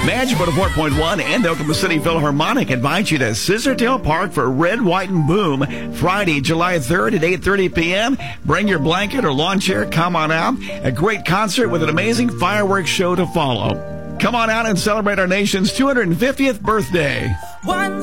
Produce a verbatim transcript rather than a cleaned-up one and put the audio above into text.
Magic one oh four point one and the Oklahoma City Philharmonic invite you to Scissortail Park for Red, White, and Boom, Friday, July third at eight thirty p.m. Bring your blanket or lawn chair. Come on out. A great concert with an amazing fireworks show to follow. Come on out and celebrate our nation's two hundred fiftieth birthday. One